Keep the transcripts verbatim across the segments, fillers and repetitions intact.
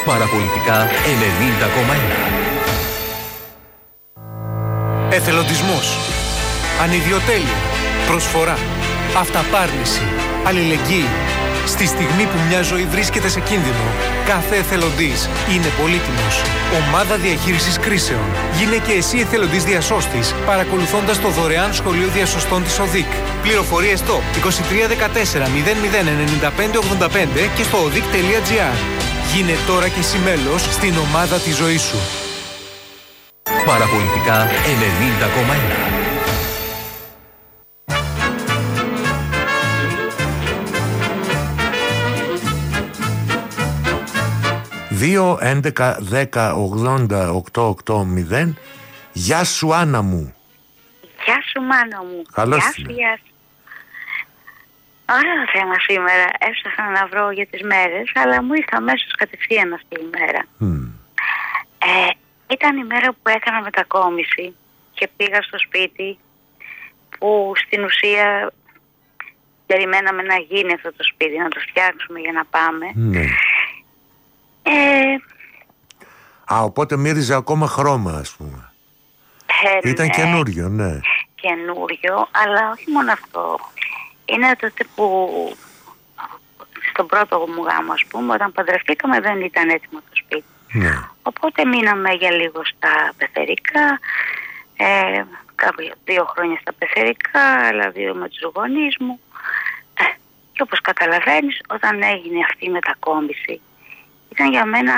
Παραπολιτικά ενενήντα κόμμα ένα. Εθελοντισμός, ανιδιοτέλεια, προσφορά, αυταπάρνηση, αλληλεγγύη. Στη στιγμή που μια ζωή βρίσκεται σε κίνδυνο, κάθε εθελοντής είναι πολύτιμος. Ομάδα διαχείρισης κρίσεων. Γίνε και εσύ εθελοντής διασώστης, παρακολουθώντας το δωρεάν σχολείο διασωστών της ΟΔΙΚ. Πληροφορίες στο είκοσι τρία δεκατέσσερα μηδέν μηδέν ενενήντα πέντε ογδόντα πέντε και στο οδικ τελεία τζι άρ. Γίνε τώρα και εσύ μέλος στην ομάδα της ζωής σου. Παραπολιτικά ενενήντα κόμμα ένα. δύο έντεκα δέκα ογδόντα οκτώ οκτώ μηδέν. Γεια σου Άννα μου. Γεια σου Μάνο μου. Καλώς Γεια σου, γεια σου. Ωραίο θέμα σήμερα. Έψαχνα να βρω για τις μέρες, αλλά μου ήρθε αμέσως κατευθείαν αυτή η μέρα. Mm. Ε, ήταν η μέρα που έκανα μετακόμιση και πήγα στο σπίτι που στην ουσία περιμέναμε να γίνει αυτό το σπίτι, να το φτιάξουμε για να πάμε. Ναι. Ε, Α, οπότε μύριζε ακόμα χρώμα, ας πούμε. ε, Ήταν ναι, καινούριο, ναι. καινούριο, αλλά όχι μόνο αυτό. Είναι τότε που στον πρώτο μου γάμο, ας πούμε, όταν παντρευτήκαμε δεν ήταν έτοιμο το σπίτι. Ναι. Οπότε μείναμε για λίγο στα πεθερικά, ε, κάποια δύο χρόνια στα πεθερικά, άλλα δύο με τους γονείς μου. Ε, και όπως καταλαβαίνεις, όταν έγινε αυτή η μετακόμιση, ήταν για μένα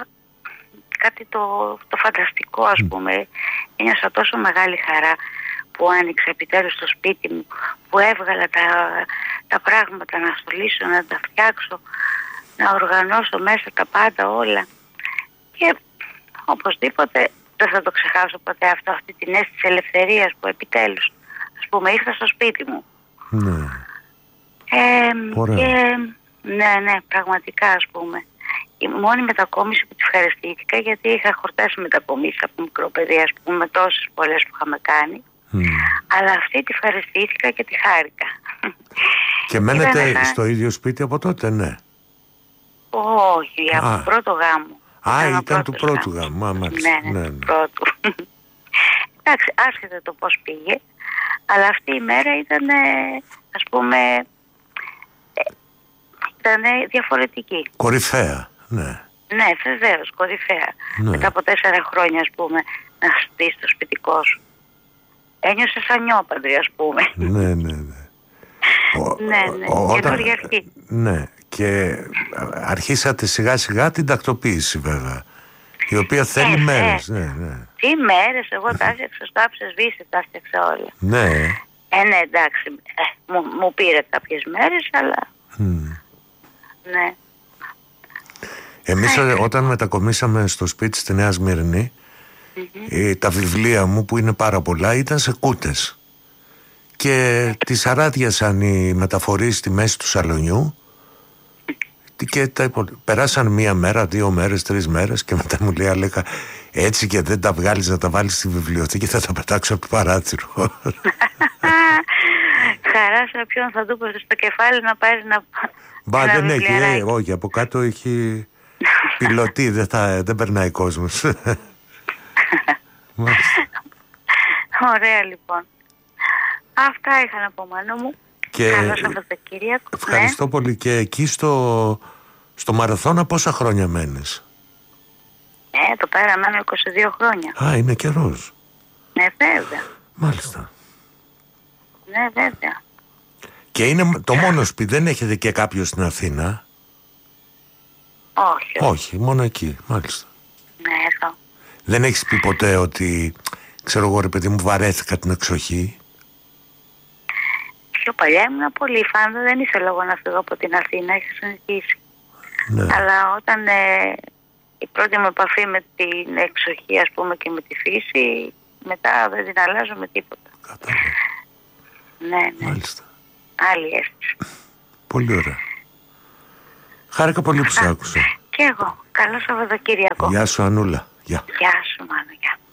κάτι το, το φανταστικό, ας πούμε. Ένιωσα τόσο μεγάλη χαρά που άνοιξα επιτέλους το σπίτι μου, που έβγαλα τα, τα πράγματα να στολίσω, να τα φτιάξω, να οργανώσω μέσα τα πάντα όλα. Και οπωσδήποτε δεν θα το ξεχάσω ποτέ αυτό, αυτή την αίσθηση ελευθερίας που επιτέλους, ας πούμε, ήρθα στο σπίτι μου. Ναι. Ε, Ωραία. και, ναι, ναι, πραγματικά, ας πούμε. Η μόνη μετακόμιση που τη ευχαριστήθηκα, γιατί είχα χορτάσει μετακομίσεις από μικρό παιδί, ας πούμε, με τόσες πολλές που είχαμε κάνει. Mm. Αλλά αυτή τη ευχαριστήθηκα και τη χάρηκα. Και μένετε ένα... στο ίδιο σπίτι από τότε, ναι? Όχι, από τον πρώτο γάμο. Α, ήταν, ήταν του πρώτου γάμου. Α, μάλιστα. Ναι, ναι, ναι, του ναι. πρώτου. Εντάξει, άσχετα το πώς πήγε, αλλά αυτή η μέρα ήταν, ας πούμε, ήταν διαφορετική. Κορυφαία, ναι. Ναι, βεβαίως, κορυφαία. Ναι. Μετά από τέσσερα χρόνια, ας πούμε, να δεις το σπιτικό σου. Ένιωσε σαν νιόπαντρη, ας πούμε. Ναι, ναι, ναι. Ο, ναι, ναι, ο, όταν, καινούργια αρχή. Ναι, και αρχίσατε σιγά σιγά την τακτοποίηση βέβαια, η οποία θέλει ε, μέρες. Ναι, ναι. Τι μέρες, εγώ τα έφτιαξα στο άψες βύση, τα έφτιαξα όλα. Ναι. Ε, ναι, εντάξει, ε, μου, μου πήρε κάποιες μέρες, αλλά... Mm. Ναι. Εμείς ε, όταν μετακομίσαμε στο σπίτι στη Νέα Σμύρνη, mm-hmm. ε, τα βιβλία μου που είναι πάρα πολλά ήταν σε κούτες. Και τις αράδιασαν οι μεταφορείς στη μέση του σαλονιού και τα υπο... περάσαν μία μέρα, δύο μέρες, τρεις μέρες και μετά μου λέει Αλέκα, έτσι και δεν τα βγάλεις να τα βάλεις στη βιβλιοθήκη, θα τα πετάξω από το παράθυρο. Χαρά σε ποιον θα του πω στο κεφάλι να πάρει να... Μπα, δεν έχει, ε, όχι, από κάτω έχει πιλωτή, δεν, θα, δεν περνάει κόσμος. Ωραία λοιπόν. Αυτά είχα να πω, Μάνο μου. Και καλό Σαββατοκύριακο. Ευχαριστώ ναι. πολύ. Και εκεί στο, στο Μαραθώνα πόσα χρόνια μένεις? Ε, εδώ πέρα μένω είκοσι δύο χρόνια. Α, είναι καιρός. Ναι, βέβαια. Μάλιστα. Ναι, βέβαια. Και είναι το μόνο σπίτι, δεν έχετε και κάποιο στην Αθήνα? Όχι. Όχι, μόνο εκεί, μάλιστα. Ναι, εδώ. Δεν έχεις πει ποτέ ότι, ξέρω εγώ ρε παιδί μου, βαρέθηκα την εξοχή? Πιο παλιά ήμουν πολύ φάντα, δεν ήθελα εγώ να φύγω από την Αθήνα, είχα συνηθίσει. Ναι. Αλλά όταν ε, η πρώτη μου επαφή με την εξοχή, ας πούμε, και με τη φύση, μετά δεν την αλλάζω με τίποτα. Κατάλαβα. Ναι, ναι. Μάλιστα. Άλλη αίσθηση. Πολύ ωραία. Χάρηκα πολύ που σ' άκουσα. Και εγώ. Καλό Σαββατοκύριακο. Γεια σου Ανούλα. Γεια. Γεια σου Μάνο. Γεια.